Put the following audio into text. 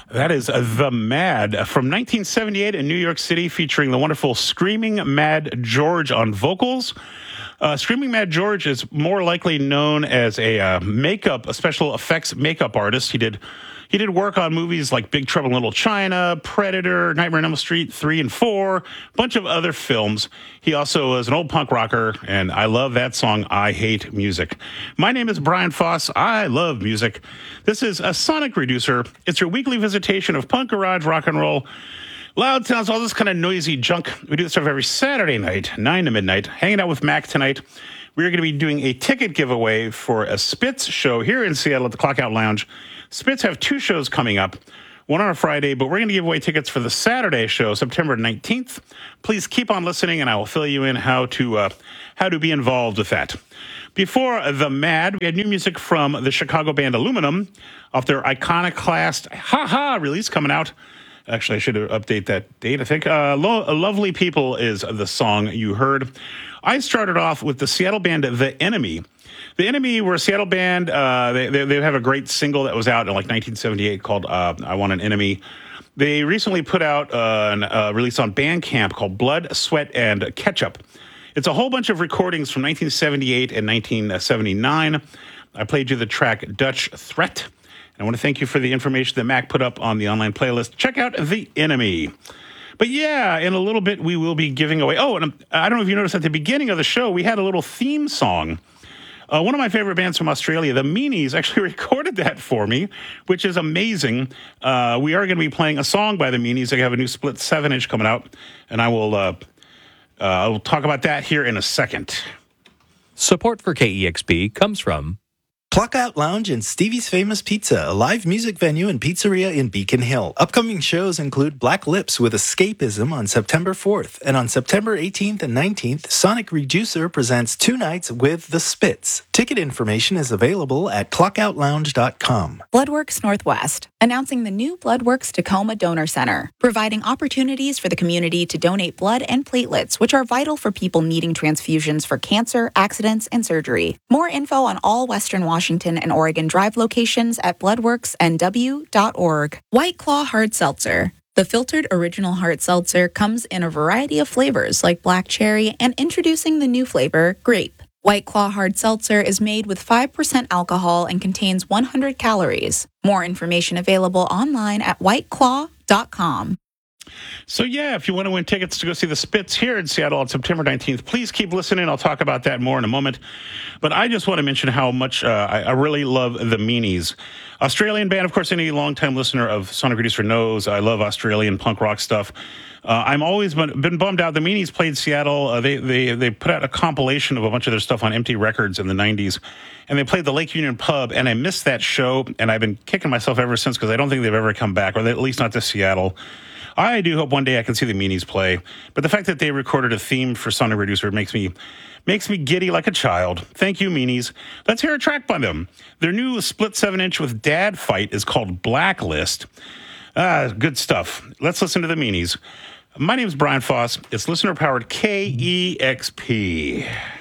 That is The Mad from 1978 in New York City, featuring the wonderful Screaming Mad George on vocals. Screaming Mad George is more likely known as a special effects makeup artist. He did work on movies like Big Trouble in Little China, Predator, Nightmare on Elm Street 3 and 4, a bunch of other films. He also was an old punk rocker, and I love that song, I Hate Music. My name is Brian Foss. I love music. This is a Sonic Reducer. It's your weekly visitation of punk, garage, rock and roll, loud sounds, all this kind of noisy junk. We do this stuff every Saturday night, 9 to midnight. Hanging out with Mac tonight. We're going to be doing a ticket giveaway for a Spitz show here in Seattle at the Clockout Lounge. Spitz have two shows coming up, one on a Friday, but we're going to give away tickets for the Saturday show, September 19th. Please keep on listening, and I will fill you in how to be involved with that. Before The Mad, we had new music from the Chicago band Aluminum off their Iconoclast Ha Ha release coming out. Actually, I should update that date, I think. Lovely People is the song you heard. I started off with the Seattle band The Enemy. The Enemy were a Seattle band. They have a great single that was out in like 1978 called I Want an Enemy. They recently put out a release on Bandcamp called Blood, Sweat, and Ketchup. It's a whole bunch of recordings from 1978 and 1979. I played you the track Dutch Threat. I want to thank you for the information that Mac put up on the online playlist. Check out The Enemy. But yeah, in a little bit, we will be giving away. Oh, and I don't know if you noticed at the beginning of the show, we had a little theme song. One of my favorite bands from Australia, the Meanies, actually recorded that for me, which is amazing. We are going to be playing a song by the Meanies. They have a new split 7-inch coming out, and I will talk about that here in a second. Support for KEXP comes from Clockout Lounge and Stevie's Famous Pizza, a live music venue and pizzeria in Beacon Hill. Upcoming shows include Black Lips with Escapism on September 4th. And on September 18th and 19th, Sonic Reducer presents 2 nights with The Spitz. Ticket information is available at clockoutlounge.com. Bloodworks Northwest, announcing the new Bloodworks Tacoma Donor Center, providing opportunities for the community to donate blood and platelets, which are vital for people needing transfusions for cancer, accidents, and surgery. More info on all Western Washington and Oregon Drive locations at bloodworksnw.org. White Claw Hard Seltzer. The filtered original hard seltzer comes in a variety of flavors like black cherry and introducing the new flavor, grape. White Claw Hard Seltzer is made with 5% alcohol and contains 100 calories. More information available online at whiteclaw.com. So yeah, if you want to win tickets to go see the Spitz here in Seattle on September 19th, please keep listening. I'll talk about that more in a moment. But I just want to mention how much I really love the Meanies. Australian band, of course, any longtime listener of Sonic Reducer knows I love Australian punk rock stuff. I'm always been bummed out. The Meanies played Seattle. They put out a compilation of a bunch of their stuff on Empty Records in the 90s. And they played the Lake Union Pub, and I missed that show. And I've been kicking myself ever since because I don't think they've ever come back, or at least not to Seattle. I do hope one day I can see the Meanies play, but the fact that they recorded a theme for Sonic Reducer makes me giddy like a child. Thank you, Meanies. Let's hear a track by them. Their new split 7-inch with Dad Fight is called Blacklist. Good stuff. Let's listen to the Meanies. My name is Brian Foss. It's listener-powered KEXP.